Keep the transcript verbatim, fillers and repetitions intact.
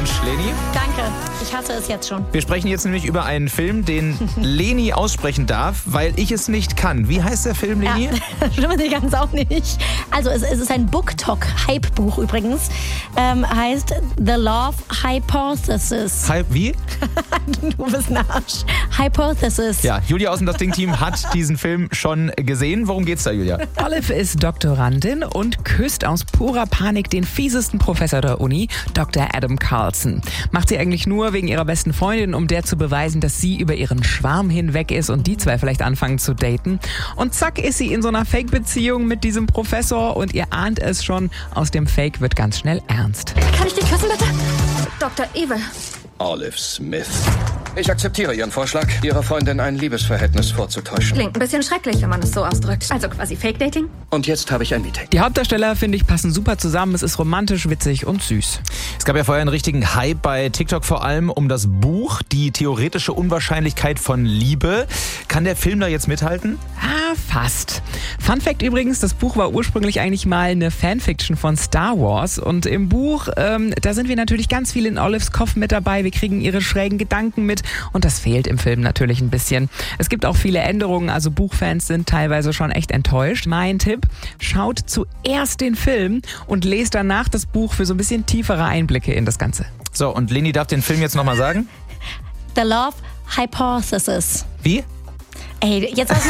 Glückwunsch, Leni. Danke, ich hasse es jetzt schon. Wir sprechen jetzt nämlich über einen Film, den Leni aussprechen darf, weil ich es nicht kann. Wie heißt der Film, Leni? Ja, stimmt, ich kann es auch nicht. Also es, es ist ein BookTok-Hype-Buch übrigens. Ähm, heißt The Love Hypothesis. Hype, wie? Du bist ein Arsch. Hypothesis. Ja, Julia aus dem Das Ding-Team hat diesen Film schon gesehen. Worum geht's da, Julia? Olive ist Doktorandin und küsst aus purer Panik den fiesesten Professor der Uni, Doktor Adam Carlson. Macht sie eigentlich nur wegen ihrer besten Freundin, um der zu beweisen, dass sie über ihren Schwarm hinweg ist und die zwei vielleicht anfangen zu daten. Und zack ist sie in so einer Fake-Beziehung mit diesem Professor und ihr ahnt es schon, aus dem Fake wird ganz schnell ernst. Kann ich dich küssen, bitte? Doktor Evil. Olive Smith. Ich akzeptiere Ihren Vorschlag, Ihrer Freundin ein Liebesverhältnis vorzutäuschen. Klingt ein bisschen schrecklich, wenn man es so ausdrückt. Also quasi Fake-Dating? Und jetzt habe ich ein Meeting. Die Hauptdarsteller, finde ich, passen super zusammen. Es ist romantisch, witzig und süß. Es gab ja vorher einen richtigen Hype bei TikTok, vor allem um das Buch Die theoretische Unwahrscheinlichkeit von Liebe. Kann der Film da jetzt mithalten? Ah, fast. Fun Fact übrigens, das Buch war ursprünglich eigentlich mal eine Fanfiction von Star Wars. Und im Buch, ähm, da sind wir natürlich ganz viel in Olives Kopf mit dabei. Wir kriegen ihre schrägen Gedanken mit. Und das fehlt im Film natürlich ein bisschen. Es gibt auch viele Änderungen, also Buchfans sind teilweise schon echt enttäuscht. Mein Tipp, schaut zuerst den Film und lest danach das Buch für so ein bisschen tiefere Einblicke in das Ganze. So, und Leni darf den Film jetzt nochmal sagen? The Love Hypothesis. Wie? Ey, jetzt lass mal